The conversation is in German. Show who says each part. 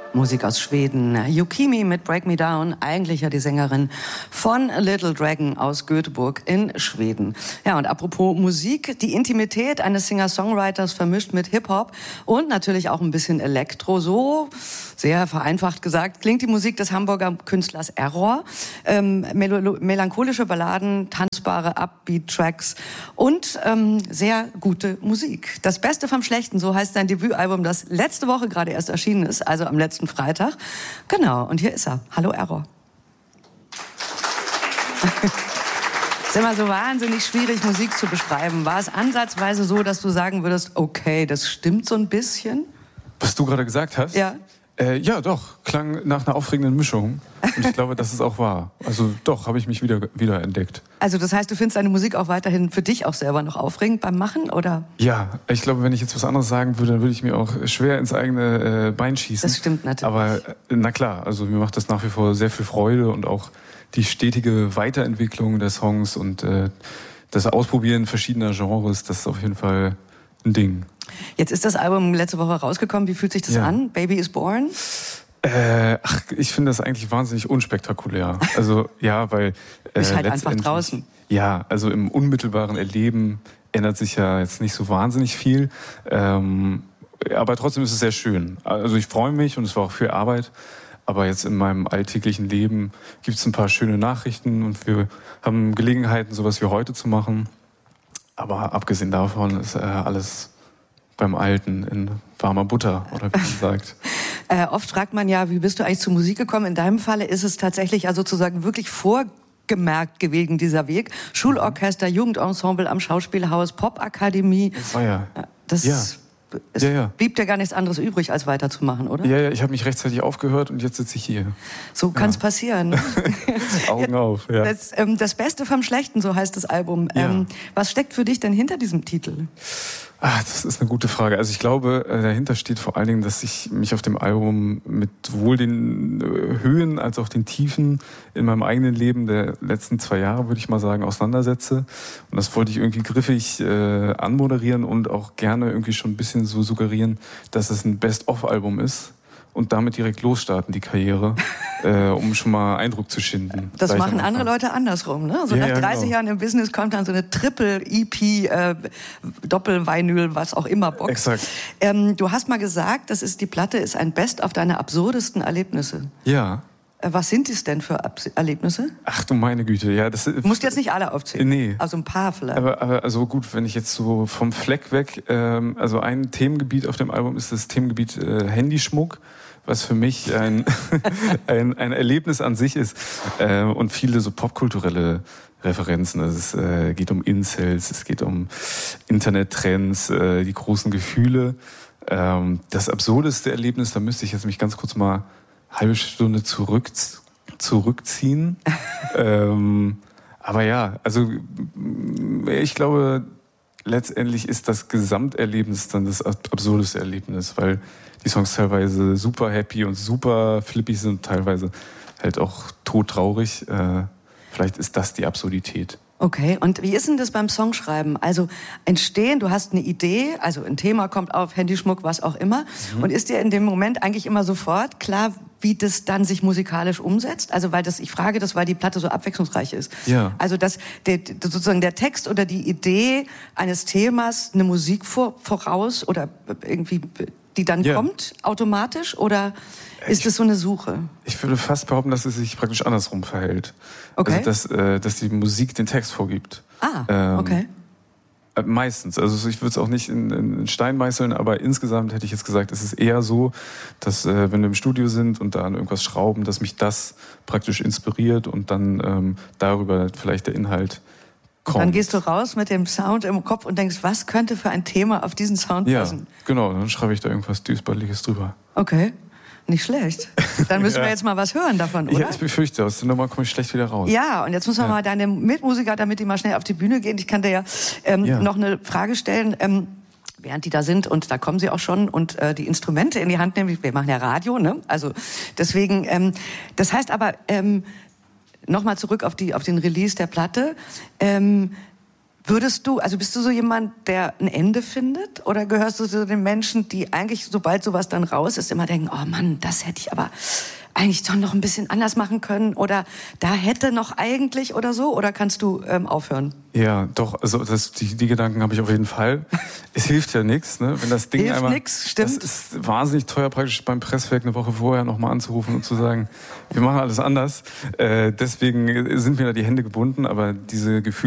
Speaker 1: Musik aus Schweden. Yukimi mit Break Me Down, eigentlich ja die Sängerin von Little Dragon aus Göteborg in Schweden. Ja, und apropos Musik, die Intimität eines Singer-Songwriters vermischt mit Hip-Hop und natürlich auch ein bisschen Elektro. So, sehr vereinfacht gesagt, klingt die Musik des Hamburger Künstlers Error. Melancholische Balladen, tanzbare Upbeat-Tracks und sehr gute Musik. Das Beste vom Schlechten, so heißt sein Debütalbum, das letzte Woche gerade erst erschienen ist, also am letzten Freitag. Genau, und hier ist er. Hallo Error. Es ist immer so wahnsinnig schwierig, Musik zu beschreiben. War es ansatzweise so, dass du sagen würdest, okay, das stimmt so ein bisschen?
Speaker 2: Was du gerade gesagt hast?
Speaker 1: Ja.
Speaker 2: Ja, doch. Klang nach einer aufregenden Mischung. Und ich glaube, dass es auch war. Also doch, habe ich mich wieder entdeckt.
Speaker 1: Also das heißt, du findest deine Musik auch weiterhin für dich auch selber noch aufregend beim Machen, oder?
Speaker 2: Ja, ich glaube, wenn ich jetzt was anderes sagen würde, dann würde ich mir auch schwer ins eigene Bein schießen.
Speaker 1: Das stimmt natürlich.
Speaker 2: Aber na klar, also mir macht das nach wie vor sehr viel Freude und auch die stetige Weiterentwicklung der Songs und das Ausprobieren verschiedener Genres, das ist auf jeden Fall ein Ding.
Speaker 1: Jetzt ist das Album letzte Woche rausgekommen. Wie fühlt sich das an? Baby is Born?
Speaker 2: Ich finde das eigentlich wahnsinnig unspektakulär. Also ja, weil
Speaker 1: ist halt einfach draußen.
Speaker 2: Ja, also im unmittelbaren Erleben ändert sich ja jetzt nicht so wahnsinnig viel. Aber trotzdem ist es sehr schön. Also ich freue mich und es war auch viel Arbeit. Aber jetzt in meinem alltäglichen Leben gibt es ein paar schöne Nachrichten und wir haben Gelegenheiten, sowas wie heute zu machen. Aber abgesehen davon ist alles beim Alten in warmer Butter, oder wie man sagt.
Speaker 1: Oft fragt man ja, wie bist du eigentlich zur Musik gekommen? In deinem Falle ist es tatsächlich ja sozusagen wirklich vorgemerkt gewesen, dieser Weg. Schulorchester, Jugendensemble am Schauspielhaus, Popakademie.
Speaker 2: Oh ja.
Speaker 1: Blieb dir gar nichts anderes übrig, als weiterzumachen, oder?
Speaker 2: Ja, ich habe mich rechtzeitig aufgehört und jetzt sitze ich hier.
Speaker 1: So kann es passieren.
Speaker 2: Augen auf, ja.
Speaker 1: Das Beste vom Schlechten, so heißt das Album.
Speaker 2: Ja.
Speaker 1: Was steckt für dich denn hinter diesem Titel?
Speaker 2: Das ist eine gute Frage. Also ich glaube, dahinter steht vor allen Dingen, dass ich mich auf dem Album mit sowohl den Höhen als auch den Tiefen in meinem eigenen Leben der letzten 2 Jahre, würde ich mal sagen, auseinandersetze. Und das wollte ich irgendwie griffig anmoderieren und auch gerne irgendwie schon ein bisschen so suggerieren, dass es ein Best-of-Album ist. Und damit direkt losstarten, die Karriere, um schon mal Eindruck zu schinden.
Speaker 1: Das machen andere Leute andersrum, ne? So nach 30 Jahren im Business kommt dann so eine Triple-EP, Doppel-Vinyl, was auch immer, Box.
Speaker 2: Exakt.
Speaker 1: Du hast mal gesagt, die Platte ist ein Best auf deine absurdesten Erlebnisse.
Speaker 2: Ja.
Speaker 1: Was sind es denn für Erlebnisse?
Speaker 2: Ach du meine Güte, ja.
Speaker 1: Du musst jetzt nicht alle aufzählen.
Speaker 2: Nee.
Speaker 1: Also ein paar vielleicht.
Speaker 2: Aber also gut, wenn ich jetzt so vom Fleck weg, also ein Themengebiet auf dem Album ist das Themengebiet Handyschmuck, was für mich ein Erlebnis an sich ist. Und viele so popkulturelle Referenzen. Es geht um Incels, es geht um Internettrends, die großen Gefühle. Das absurdeste Erlebnis, da müsste ich jetzt mich ganz kurz mal halbe Stunde zurückziehen. Aber ja, also ich glaube, letztendlich ist das Gesamterlebnis dann das absurdeste Erlebnis, weil die Songs teilweise super happy und super flippig sind, teilweise halt auch todtraurig. Vielleicht ist das die Absurdität.
Speaker 1: Okay, und wie ist denn das beim Songschreiben? Also entstehen, du hast eine Idee, also ein Thema kommt auf, Handyschmuck, was auch immer. Und ist dir in dem Moment eigentlich immer sofort klar, wie das dann sich musikalisch umsetzt? Also weil ich frage das, weil die Platte so abwechslungsreich ist.
Speaker 2: Ja.
Speaker 1: Also dass sozusagen der Text oder die Idee eines Themas eine Musik voraus oder irgendwie die dann kommt automatisch, oder ist es so eine Suche? Ich
Speaker 2: würde fast behaupten, dass es sich praktisch andersrum verhält.
Speaker 1: Okay.
Speaker 2: Also dass die Musik den Text vorgibt.
Speaker 1: Okay.
Speaker 2: Meistens. Also ich würde es auch nicht in Stein meißeln, aber insgesamt hätte ich jetzt gesagt, es ist eher so, dass wenn wir im Studio sind und da an irgendwas schrauben, dass mich das praktisch inspiriert und dann darüber vielleicht der Inhalt kommt.
Speaker 1: Dann gehst du raus mit dem Sound im Kopf und denkst, was könnte für ein Thema auf diesen Sound passen?
Speaker 2: Ja, genau. Dann schreibe ich da irgendwas Düsperliches drüber.
Speaker 1: Okay. Nicht schlecht. Dann müssen wir jetzt mal was hören davon, oder?
Speaker 2: Ja, ich befürchte, aus der Nummer komme ich schlecht wieder raus.
Speaker 1: Ja, und jetzt müssen wir mal deine Mitmusiker, damit die mal schnell auf die Bühne gehen. Ich kann dir noch eine Frage stellen, während die da sind, und da kommen sie auch schon, und die Instrumente in die Hand nehmen. Wir machen ja Radio, ne? Also deswegen, das heißt aber, nochmal zurück auf den Release der Platte, bist du so jemand, der ein Ende findet? Oder gehörst du zu den Menschen, die eigentlich, sobald sowas dann raus ist, immer denken, oh Mann, das hätte ich aber eigentlich doch noch ein bisschen anders machen können? Oder da hätte noch eigentlich oder so? Oder kannst du aufhören?
Speaker 2: Ja, doch, also die Gedanken habe ich auf jeden Fall. Es hilft ja nichts, ne? Wenn das Ding
Speaker 1: hilft
Speaker 2: einmal,
Speaker 1: nix, stimmt.
Speaker 2: Das ist wahnsinnig teuer, praktisch beim Presswerk eine Woche vorher nochmal anzurufen und zu sagen, wir machen alles anders. Deswegen sind mir da die Hände gebunden, aber diese Gefühle